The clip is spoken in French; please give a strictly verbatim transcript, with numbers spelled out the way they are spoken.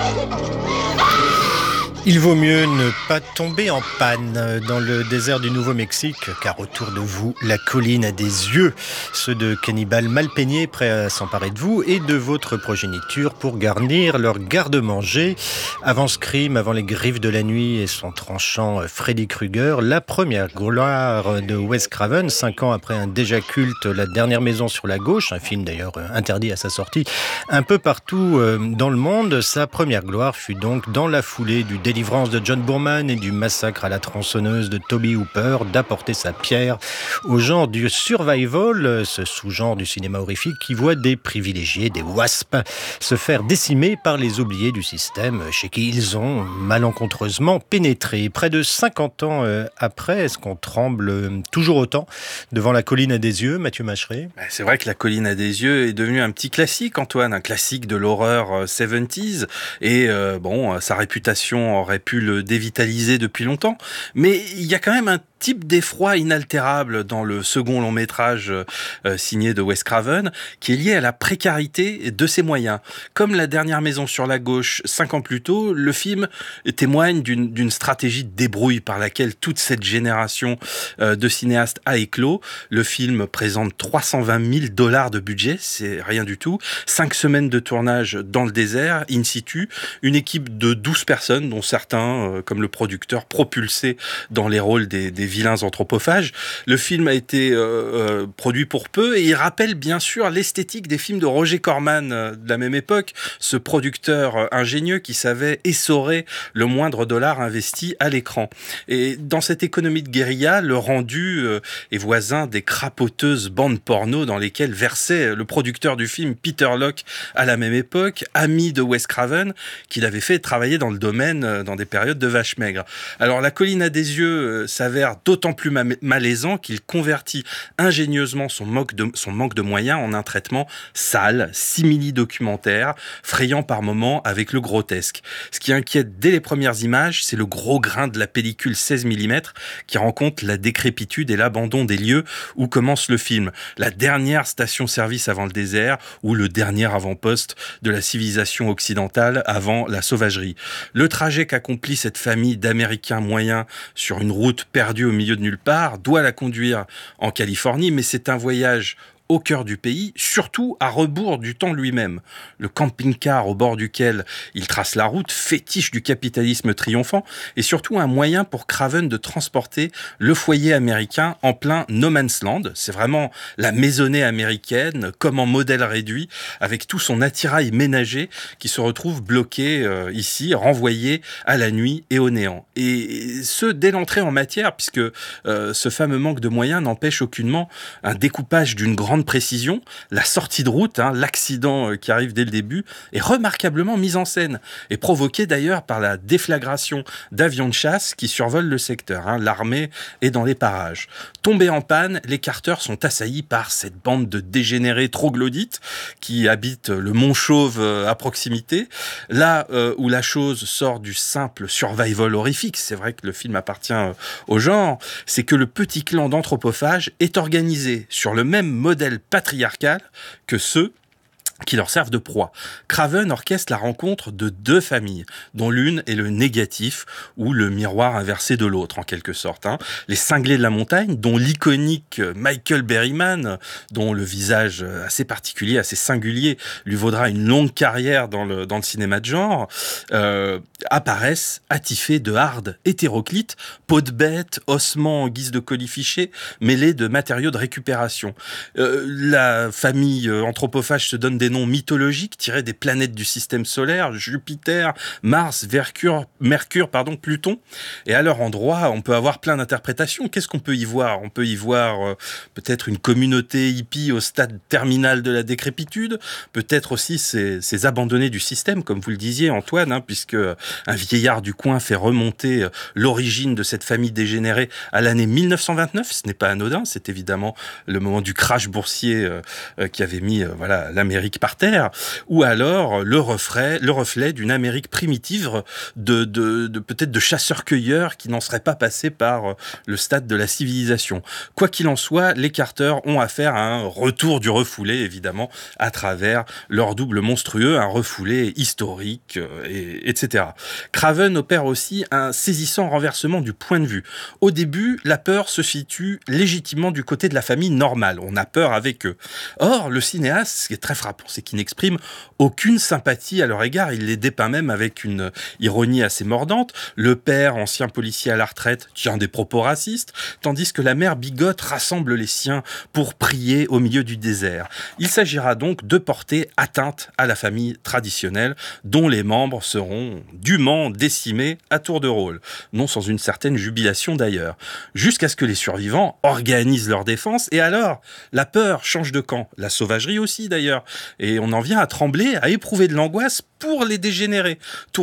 Il vaut mieux ne pas tomber en panne dans le désert du Nouveau-Mexique, car autour de vous, la colline a des yeux, ceux de cannibales mal peignés prêts à s'emparer de vous et de votre progéniture pour garnir leur garde-manger. Avant Scream, avant les griffes de la nuit et son tranchant Freddy Krueger, la première gloire de Wes Craven, cinq ans après un déjà culte La dernière maison sur la gauche, un film d'ailleurs interdit à sa sortie un peu partout dans le monde. Sa première gloire fut donc dans la foulée du délivrance de John Boorman et du massacre à la tronçonneuse de Toby Hooper d'apporter sa pierre au genre du survival, ce sous-genre du cinéma horrifique qui voit des privilégiés, des wasps, se faire décimer par les oubliés du système chez qui ils ont malencontreusement pénétré. Près de cinquante ans après, est-ce qu'on tremble toujours autant devant La colline à des yeux, Mathieu Macheret ? C'est vrai que La colline à des yeux est devenu un petit classique, Antoine, un classique de l'horreur soixante-dix, et euh, bon, sa réputation aurait pu le dévitaliser depuis longtemps, mais il y a quand même un type d'effroi inaltérable dans le second long métrage euh, signé de Wes Craven, qui est lié à la précarité de ses moyens. Comme La dernière maison sur la gauche, cinq ans plus tôt, le film témoigne d'une, d'une stratégie de débrouille par laquelle toute cette génération euh, de cinéastes a éclos. Le film présente trois cent vingt mille dollars de budget, c'est rien du tout. Cinq semaines de tournage dans le désert, in situ, une équipe de douze personnes, dont certains, euh, comme le producteur, propulsés dans les rôles des, des vilains anthropophages. Le film a été euh, euh, produit pour peu et il rappelle bien sûr l'esthétique des films de Roger Corman euh, de la même époque, ce producteur euh, ingénieux qui savait essorer le moindre dollar investi à l'écran. Et dans cette économie de guérilla, le rendu euh, est voisin des crapoteuses bandes porno dans lesquelles versait le producteur du film Peter Locke à la même époque, ami de Wes Craven, qu'il avait fait travailler dans le domaine euh, dans des périodes de vaches maigres. Alors La colline à des yeux euh, s'avère d'autant plus ma- malaisant qu'il convertit ingénieusement son manque, de, son manque de moyens en un traitement sale, simili-documentaire, frayant par moments avec le grotesque. Ce qui inquiète dès les premières images, c'est le gros grain de la pellicule seize millimètres qui rend compte la décrépitude et l'abandon des lieux où commence le film. La dernière station-service avant le désert ou le dernier avant-poste de la civilisation occidentale avant la sauvagerie. Le trajet qu'accomplit cette famille d'Américains moyens sur une route perdue au milieu de nulle part doit la conduire en Californie, mais c'est un voyage au cœur du pays, surtout à rebours du temps lui-même. Le camping-car au bord duquel il trace la route, fétiche du capitalisme triomphant, est surtout un moyen pour Craven de transporter le foyer américain en plein no man's land. C'est vraiment la maisonnée américaine, comme en modèle réduit, avec tout son attirail ménager qui se retrouve bloqué euh, ici, renvoyé à la nuit et au néant. Et ce, dès l'entrée en matière, puisque euh, ce fameux manque de moyens n'empêche aucunement un découpage d'une grande précision. La sortie de route, hein, l'accident qui arrive dès le début, est remarquablement mise en scène et provoqué d'ailleurs par la déflagration d'avions de chasse qui survolent le secteur. Hein. L'armée est dans les parages. Tombés en panne, les Carter sont assaillis par cette bande de dégénérés troglodytes qui habitent le Mont Chauve à proximité. Là euh, où la chose sort du simple survival horrifique, c'est vrai que le film appartient au genre, c'est que le petit clan d'anthropophages est organisé sur le même modèle patriarcal que ceux qui leur servent de proie. Craven orchestre la rencontre de deux familles, dont l'une est le négatif, ou le miroir inversé de l'autre, en quelque sorte. Hein. Les cinglés de la montagne, dont l'iconique Michael Berryman, dont le visage assez particulier, assez singulier, lui vaudra une longue carrière dans le, dans le cinéma de genre, euh, apparaissent attifés de hardes hétéroclites, peau de bête, ossements en guise de colifichets, mêlés de matériaux de récupération. Euh, la famille anthropophage se donne des noms mythologiques tirés des planètes du système solaire, Jupiter, Mars, Mercure, Mercure, pardon, Pluton. Et à leur endroit, on peut avoir plein d'interprétations. Qu'est-ce qu'on peut y voir ? On peut y voir euh, peut-être une communauté hippie au stade terminal de la décrépitude, peut-être aussi ces, ces abandonnés du système, comme vous le disiez, Antoine, hein, puisque un vieillard du coin fait remonter euh, l'origine de cette famille dégénérée à l'année mille neuf cent vingt-neuf. Ce n'est pas anodin, c'est évidemment le moment du crash boursier euh, euh, qui avait mis euh, voilà, l'Amérique Amérique par terre, ou alors le reflet, le reflet d'une Amérique primitive de, de, de peut-être de chasseurs-cueilleurs qui n'en seraient pas passés par le stade de la civilisation. Quoi qu'il en soit, les Carter ont affaire à un retour du refoulé, évidemment, à travers leur double monstrueux, un refoulé historique, et, etc. Craven opère aussi un saisissant renversement du point de vue. Au début, la peur se situe légitimement du côté de la famille normale. On a peur avec eux. Or, le cinéaste, ce qui est très frappant, c'est qu'il n'exprime aucune sympathie à leur égard. Il les dépeint même avec une ironie assez mordante. Le père, ancien policier à la retraite, tient des propos racistes, tandis que la mère bigote rassemble les siens pour prier au milieu du désert. Il s'agira donc de porter atteinte à la famille traditionnelle, dont les membres seront dûment décimés à tour de rôle. Non sans une certaine jubilation d'ailleurs. Jusqu'à ce que les survivants organisent leur défense, et alors, la peur change de camp. La sauvagerie aussi d'ailleurs. Et on en vient à trembler, à éprouver de l'angoisse pour les dégénérés.